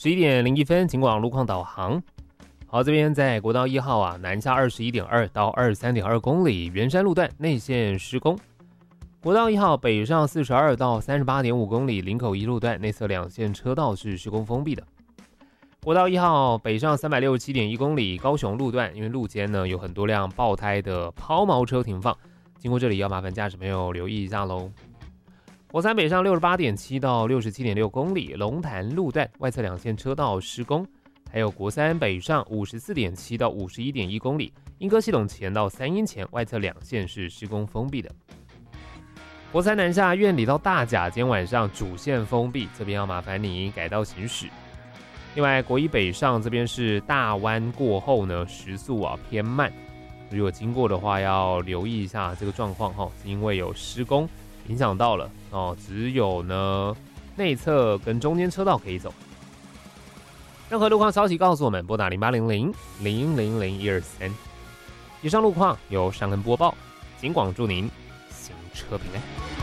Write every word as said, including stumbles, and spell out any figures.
十一点零一分，警广路况导航。好，这边在国道一号啊，南下二十一点二到二十三点二公里，圆山路段内线施工。国道一号北上四十二到三十八点五公里，林口一路段内侧两线车道是施工封闭的。国道一号北上三百六十七点一公里，高雄路段因为路肩呢有很多辆爆胎的抛锚车停放，经过这里要麻烦驾驶朋友留意一下喽。国三北上六十八点七到六十七点六公里，龙潭路段外侧两线车道施工。还有国三北上五十四点七到五十一点一公里，莺歌系统前到三鶯前外侧两线是施工封闭的。国三南下苑里到大甲，今天晚上主线封闭，这边要麻烦你改道行驶。另外国一北上这边是大弯过后呢，时速啊偏慢，如果经过的话要留意一下这个状况哈，因为有施工影响到了哦，只有呢内侧跟中间车道可以走。任何路况消息告诉我们，拨打零八零零零零零一二三。以上路况由尚恩播报，警广祝您行车平安。